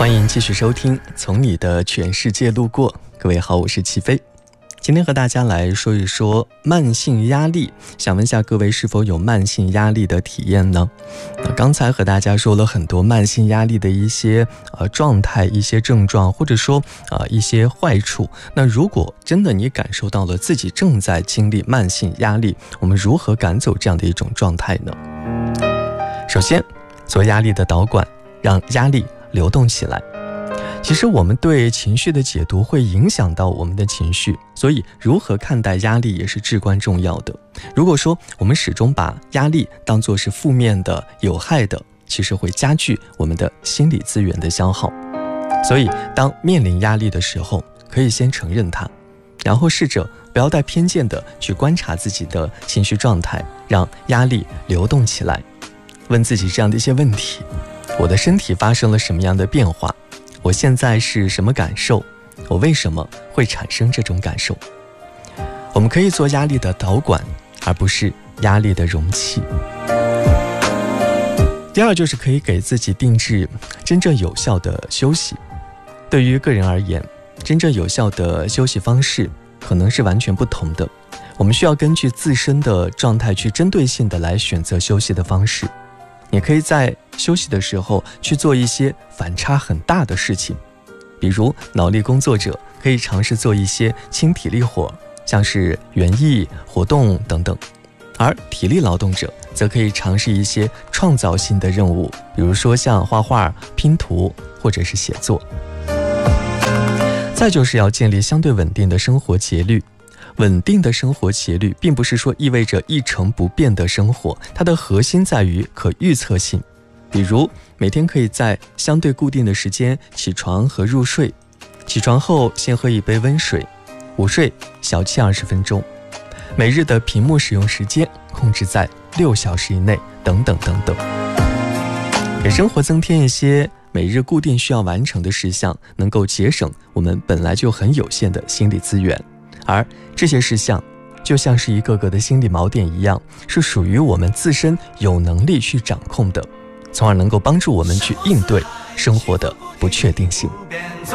欢迎继续收听从你的全世界路过。各位好，我是齐飞。今天和大家来说一说慢性压力，想问一下各位是否有慢性压力的体验呢？刚才和大家说了很多慢性压力的一些状态、一些症状，或者说一些坏处。那如果真的你感受到了自己正在经历慢性压力，我们如何赶走这样的一种状态呢？首先，做压力的导管，让压力流动起来。其实我们对情绪的解读会影响到我们的情绪，所以如何看待压力也是至关重要的。如果说我们始终把压力当作是负面的、有害的，其实会加剧我们的心理资源的消耗。所以当面临压力的时候，可以先承认它，然后试着不要带偏见的去观察自己的情绪状态，让压力流动起来。问自己这样的一些问题：我的身体发生了什么样的变化？我现在是什么感受？我为什么会产生这种感受？我们可以做压力的导管，而不是压力的容器。第二，就是可以给自己定制真正有效的休息。对于个人而言，真正有效的休息方式可能是完全不同的。我们需要根据自身的状态去针对性的来选择休息的方式。你可以在休息的时候去做一些反差很大的事情，比如脑力工作者可以尝试做一些轻体力活，像是园艺活动等等，而体力劳动者则可以尝试一些创造性的任务，比如说像画画、拼图或者是写作。再就是要建立相对稳定的生活节律。稳定的生活节律并不是说意味着一成不变的生活，它的核心在于可预测性。比如每天可以在相对固定的时间起床和入睡，起床后先喝一杯温水，午睡小憩20分钟，每日的屏幕使用时间控制在6小时以内，等等等等。给生活增添一些每日固定需要完成的事项，能够节省我们本来就很有限的心理资源。而这些事项就像是一个个的心理锚点一样，是属于我们自身有能力去掌控的，从而能够帮助我们去应对生活的不确定性。